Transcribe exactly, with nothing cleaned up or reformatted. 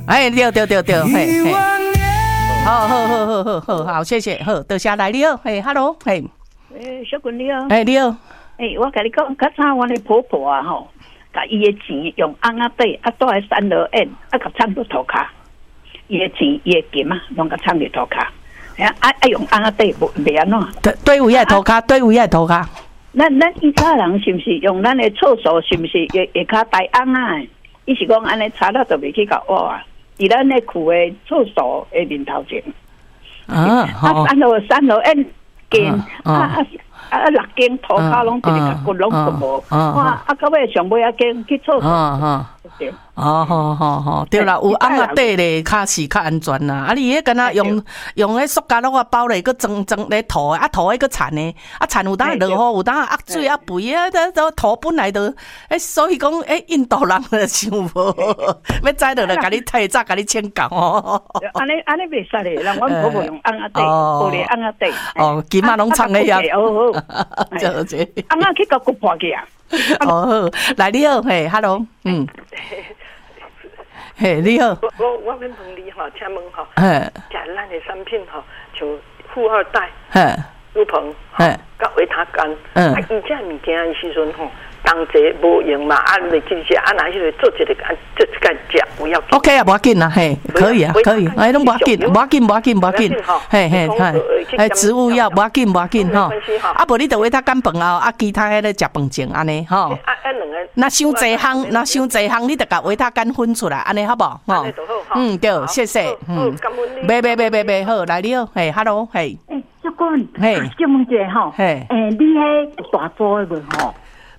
哎，对对对对，嘿嘿，好好好好好好好，谢谢，好，多谢来你好，嘿 ，hello， 嘿， 诶，小君你好， 哎你好， 诶，我甲你讲，较早我的婆婆啊吼，甲伊的钱用红仔底啊，倒来三合院，啊，甲藏到涂骹，伊的钱伊的金啊，拢甲藏伫涂骹，啊啊用红仔底无袂安怎？ 对对位爱涂骹，对位爱涂骹。 咱咱以前人是毋是用咱的厕所是毋是下下骹戴红仔？伊是讲安尼擦了就袂去甲挖啊，伫咱的厝的厕所的面头前。 啊， 啊，三楼三楼院间啊啊啊六间涂骹拢一个甲骨拢都无，哇！啊到尾上尾啊间去厕所。对。 哦，好好好，对啦，有红仔底咧，较是较安全啦。啊，你迄敢若用用迄塑胶袋包咧，佮装装咧涂啊涂迄个铲呢，啊铲有当落雨，有当压水啊肥啊，都涂本来都，诶，所以讲，诶，印度人就想无，要知道就甲你提早甲你请教哦。 安尼安尼袂使咧，人阮婆婆用红仔底，玻璃红仔底。 哦，金仔拢藏咧遐。 哦好， 就这。 红仔去甲骨破去啊。 哦，来你好，嘿 ，hello， 嗯。嘿，你好。 我我我问你哈，请问哈， 嘿， 假咱的产品哈，像富二代、 嘿， 猪棚、嘿，甲维他干，嗯，啊，伊这物件的时阵吼，当节无用嘛，啊，你记下，啊，拿去做一个啊，做一个食，不要。 O K 啊，无要紧啊，嘿，可以啊，可以，哎，拢无要紧，无要紧，无要紧，无要紧，嘿嘿嘿，哎，植物药无要紧，无要紧吼，啊，无你着维他干饭后，啊，其他迄个食饭前安尼吼。啊啊两个。那伤济项，那伤济项，你着甲维他干分出来，安尼好无？吼，嗯，对，谢谢，嗯，袂袂袂袂袂好，来你好，嘿 ，hello， 嘿。 小君，嘿，请问一下吼，嘿，诶，你迄大桌的无吼？